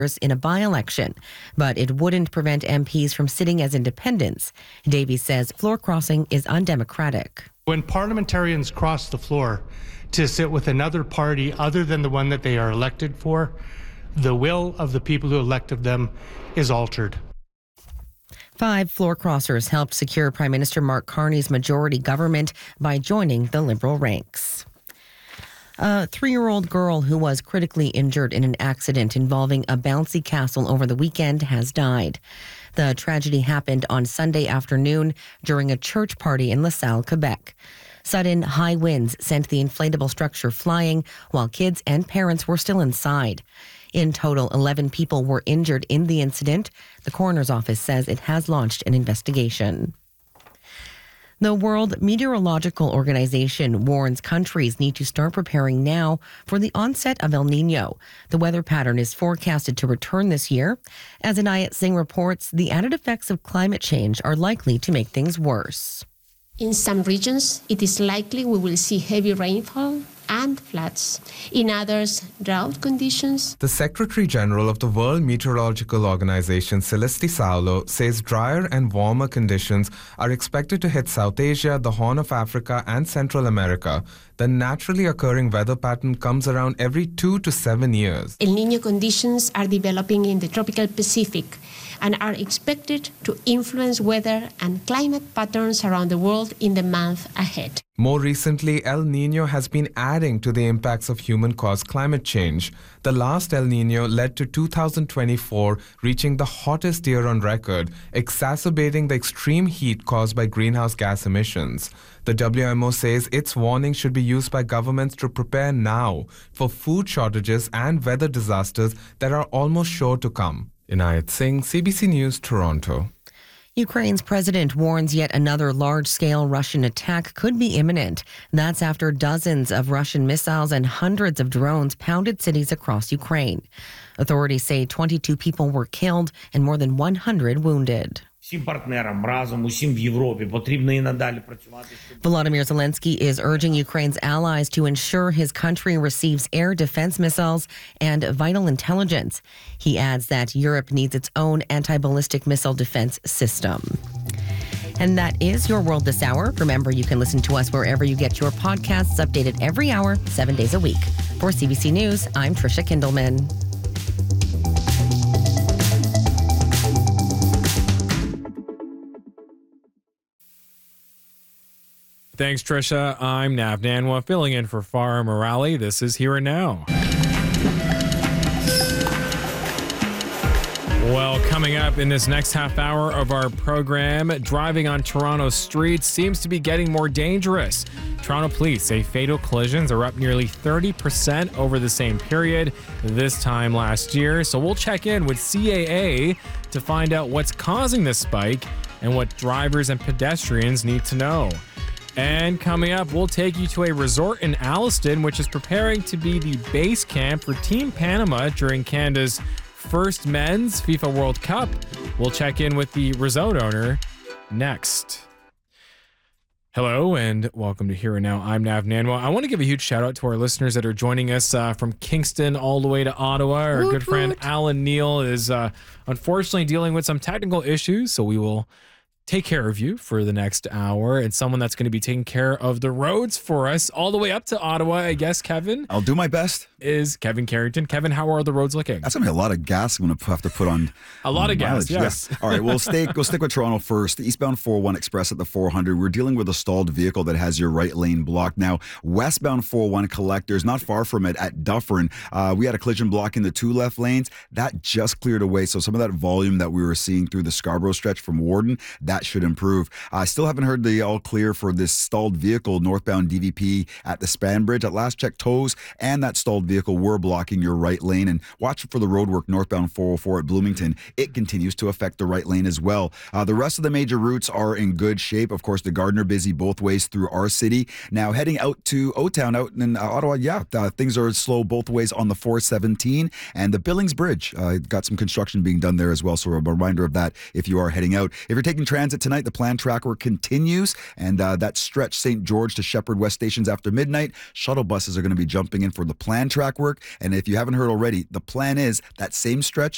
in a by-election, but it wouldn't prevent MPs from sitting as independents. Davies says floor crossing is undemocratic. When parliamentarians cross the floor to sit with another party other than the one that they are elected for, the will of the people who elected them is altered. 5 floor crossers helped secure Prime Minister Mark Carney's majority government by joining the Liberal ranks. A 3-year-old girl who was critically injured in an accident involving a bouncy castle over the weekend has died. The tragedy happened on Sunday afternoon during a church party in LaSalle, Quebec. Sudden high winds sent the inflatable structure flying while kids and parents were still inside. In total, 11 people were injured in the incident. The coroner's office says it has launched an investigation. The World Meteorological Organization warns countries need to start preparing now for the onset of El Niño. The weather pattern is forecasted to return this year. As Anayat Singh reports, the added effects of climate change are likely to make things worse. In some regions, it is likely we will see heavy rainfall and floods. In others, drought conditions. The Secretary General of the World Meteorological Organization, Celeste Saulo, says drier and warmer conditions are expected to hit South Asia, the Horn of Africa, and Central America. The naturally occurring weather pattern comes around every 2 to 7 years. El Niño conditions are developing in the tropical Pacific and are expected to influence weather and climate patterns around the world in the month ahead. More recently, El Niño has been adding to the impacts of human-caused climate change. The last El Niño led to 2024 reaching the hottest year on record, exacerbating the extreme heat caused by greenhouse gas emissions. The WMO says its warning should be used by governments to prepare now for food shortages and weather disasters that are almost sure to come. Inayat Singh, CBC News, Toronto. Ukraine's president warns yet another large-scale Russian attack could be imminent. That's after dozens of Russian missiles and hundreds of drones pounded cities across Ukraine. Authorities say 22 people were killed and more than 100 wounded. Volodymyr Zelensky is urging Ukraine's allies to ensure his country receives air defense missiles and vital intelligence. He adds that Europe needs its own anti-ballistic missile defense system. And that is your world this hour. Remember, you can listen to us wherever you get your podcasts, updated every hour, 7 days a week. For CBC News, I'm Trisha Kindleman. Thanks, Trisha. I'm Nav Nanwa, filling in for Farah Morali. This is Here and Now. Well, coming up in this next half hour of our program, driving on Toronto streets seems to be getting more dangerous. Toronto police say fatal collisions are up nearly 30% over the same period this time last year. So we'll check in with CAA to find out what's causing this spike and what drivers and pedestrians need to know. And coming up, we'll take you to a resort in Alliston, which is preparing to be the base camp for Team Panama during Canada's first men's FIFA World Cup. We'll check in with the resort owner next. Hello and welcome to Here and Now. I'm Nav Nanwa. I want to give a huge shout out to our listeners that are joining us from Kingston all the way to Ottawa. Our good friend Alan Neal is unfortunately dealing with some technical issues, so we will take care of you for the next hour, and someone that's going to be taking care of the roads for us all the way up to Ottawa, I guess, Kevin. I'll do my best. Is Kevin Carrington. Kevin, how are the roads looking? That's going to be a lot of gas I'm going to have to put on. A lot of mileage. gas, yes. Yeah. All right, we'll stick with Toronto first. The eastbound 401 Express at the 400. We're dealing with a stalled vehicle that has your right lane blocked. Now, westbound 401 Collectors, not far from it at Dufferin, we had a collision blocking the 2 left lanes. That just cleared away. So some of that volume that we were seeing through the Scarborough stretch from Warden, that should improve. I still haven't heard the all clear for this stalled vehicle northbound DVP at the Span Bridge. At last check, tows and that stalled vehicle were blocking your right lane. And watch for the roadwork northbound 404 at Bloomington. It continues to affect the right lane as well. The rest of the major routes are in good shape. Of course, the Gardner busy both ways through our city. Now heading out to O-Town out in Ottawa, things are slow both ways on the 417 and the Billings Bridge. Got some construction being done there as well. So a reminder of that if you are heading out. If you're taking transit tonight, the planned track work continues, and that stretch St. George to Shepherd West stations after midnight. Shuttle buses are going to be jumping in for the planned track work, and if you haven't heard already, the plan is that same stretch